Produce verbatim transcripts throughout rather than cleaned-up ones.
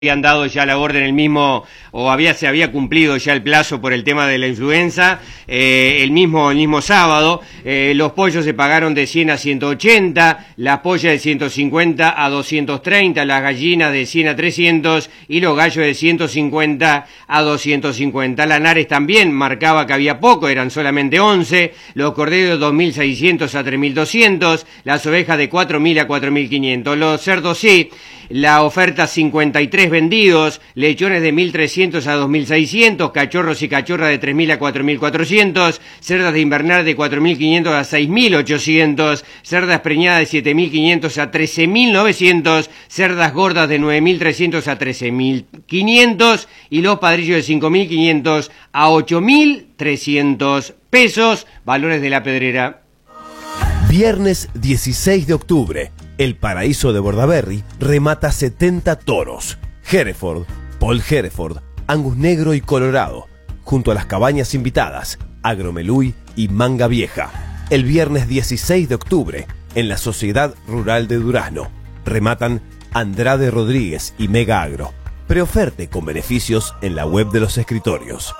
habían dado ya la orden el mismo, o había se había cumplido ya el plazo por el tema de la influenza, eh, el mismo el mismo sábado. Eh, los pollos se pagaron de cien a ciento ochenta, las pollas de ciento cincuenta a doscientos treinta, las gallinas de cien a trescientos y los gallos de ciento cincuenta a doscientos cincuenta. La Nares también marcaba que había poco, eran solamente once, los corderos de dos mil seiscientos a tres mil doscientos, las ovejas de cuatro mil a cuatro mil quinientos, los cerdos sí, la oferta cincuenta y tres vendidos, lechones de mil trescientos a dos mil seiscientos, cachorros y cachorras de tres mil a cuatro mil cuatrocientos, cerdas de invernal de cuatro mil quinientos a seis mil ochocientos, cerdas preñadas de siete mil quinientos a trece mil novecientos, cerdas gordas de nueve mil trescientos a trece mil quinientos y los padrillos de cinco mil quinientos a ocho mil trescientos pesos, valores de la Pedrera. Viernes dieciséis de octubre, el Paraíso de Bordaberry remata setenta toros. Hereford, Paul Hereford, Angus Negro y Colorado, junto a las cabañas invitadas, Agromeluy y Manga Vieja. El viernes dieciséis de octubre, en la Sociedad Rural de Durazno, rematan Andrade Rodríguez y Mega Agro. Preoferte con beneficios en la web de los escritorios.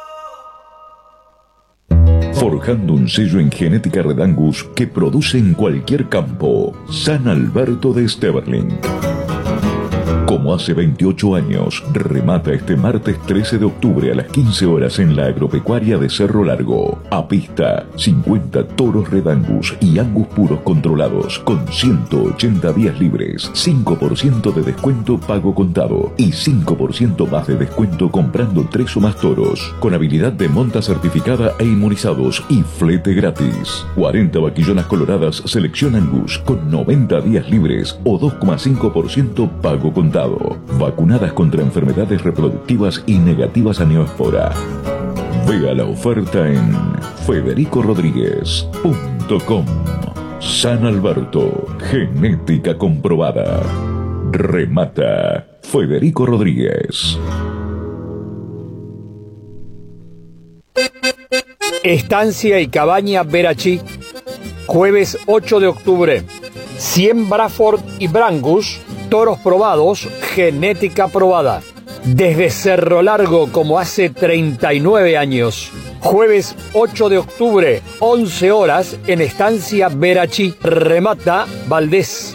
Forjando un sello en genética Red Angus que produce en cualquier campo. San Alberto de Steverling. Como hace veintiocho años, remata este martes trece de octubre a las quince horas en la agropecuaria de Cerro Largo. A pista, cincuenta toros Red Angus y Angus puros controlados con ciento ochenta días libres, cinco por ciento de descuento pago contado y cinco por ciento más de descuento comprando tres o más toros, con habilidad de monta certificada e inmunizados y flete gratis. cuarenta vaquillonas coloradas selección Angus con noventa días libres o dos coma cinco por ciento pago contado. Vacunadas contra enfermedades reproductivas y negativas a neospora. Vea la oferta en federico rodríguez punto com. San Alberto, genética comprobada. Remata Federico Rodríguez. Estancia y Cabaña Verachí, jueves ocho de octubre. cien Braford y Brangus, toros probados, genética probada. Desde Cerro Largo como hace treinta y nueve años. Jueves ocho de octubre, once horas, en Estancia Verachí. Remata Valdés.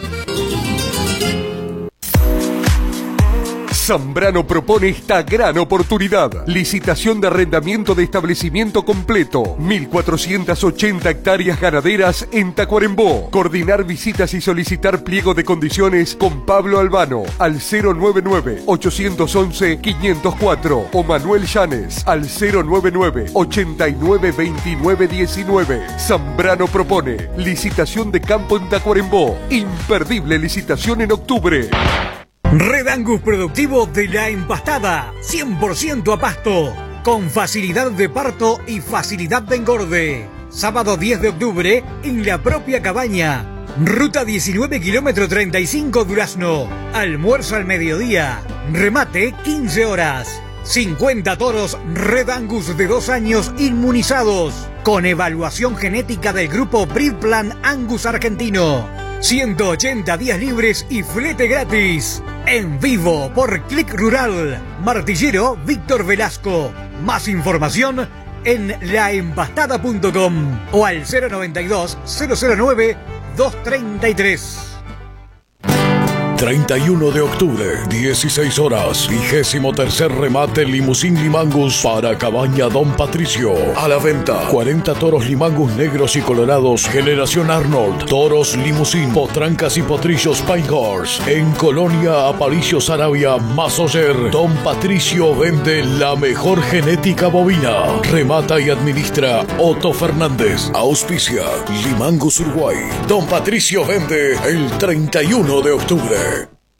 Zambrano propone esta gran oportunidad. Licitación de arrendamiento de establecimiento completo. mil cuatrocientas ochenta hectáreas ganaderas en Tacuarembó. Coordinar visitas y solicitar pliego de condiciones con Pablo Albano al cero nueve nueve, ochocientos once, quinientos cuatro o Manuel Llanes al cero nueve nueve, ochenta y nueve, veintinueve diecinueve. Zambrano propone licitación de campo en Tacuarembó. Imperdible licitación en octubre. Red Angus productivo de la empastada, cien por ciento a pasto, con facilidad de parto y facilidad de engorde. Sábado diez de octubre, en la propia cabaña. Ruta diecinueve, kilómetro treinta y cinco, Durazno. Almuerzo al mediodía. Remate quince horas. cincuenta toros Red Angus de dos años inmunizados, con evaluación genética del grupo Breedplan Angus argentino. ciento ochenta días libres y flete gratis. En vivo por Click Rural. Martillero Víctor Velasco. Más información en la empastada punto com o al cero noventa y dos, cero cero nueve, doscientos treinta y tres. treinta y uno de octubre, dieciséis horas, vigésimo tercer remate Limusín Limangus para Cabaña Don Patricio. A la venta, cuarenta toros Limangus negros y colorados, generación Arnold, toros Limusín, potrancas y potrillos Pinehorse. En Colonia Aparicio Sarabia, Masoyer, Don Patricio vende la mejor genética bovina. Remata y administra Otto Fernández. Auspicia Limangus Uruguay. Don Patricio vende el treinta y uno de octubre.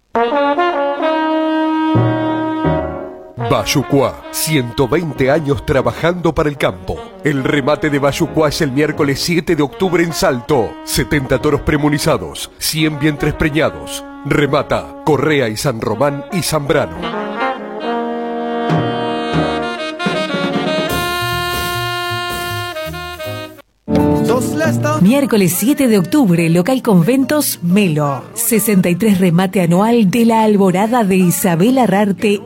Bayucuá, ciento veinte años trabajando para el campo. El remate de Bayucuá es el miércoles siete de octubre en Salto. setenta toros premunizados, cien vientres preñados. Remata Correa y San Román y Zambrano. Sos la esto. Miércoles siete de octubre, local Conventos Melo. sesenta y tres remate anual de la Alborada de Isabel Arrarte